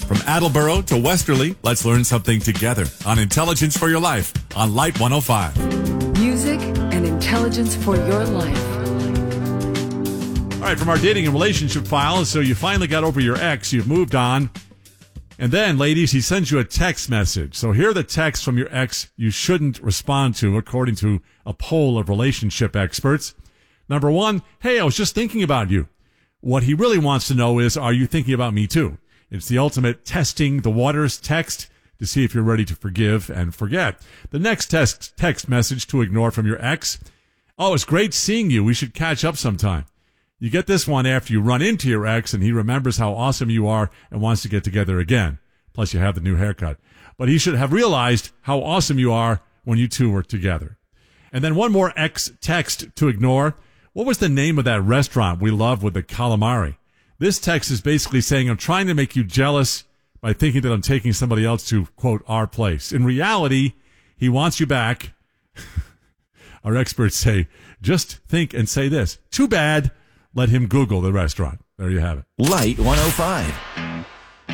From Attleboro to Westerly, let's learn something together on Intelligence for Your Life on Light 105. Music and intelligence for your life. All right, from our dating and relationship file, so you finally got over your ex, you've moved on. And then, ladies, he sends you a text message. So here are the texts from your ex you shouldn't respond to, according to a poll of relationship experts. Number 1, hey, I was just thinking about you. What he really wants to know is, are you thinking about me too? It's the ultimate testing the waters text to see if you're ready to forgive and forget. The next text message to ignore from your ex. Oh, it's great seeing you. We should catch up sometime. You get this one after you run into your ex and he remembers how awesome you are and wants to get together again. Plus you have the new haircut. But he should have realized how awesome you are when you two were together. And then one more ex text to ignore. What was the name of that restaurant we love with the calamari? This text is basically saying, I'm trying to make you jealous by thinking that I'm taking somebody else to, quote, our place. In reality, he wants you back. Our experts say, just think and say this. Too bad. Let him Google the restaurant. There you have it. Light 105.